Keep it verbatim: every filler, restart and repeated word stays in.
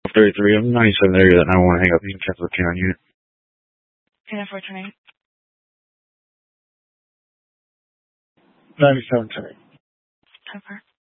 thirty-three. I'm ninety-seven area that I want to hang up. You can cancel the can unit. ten four twenty-eight. ninety-seven ten. Over.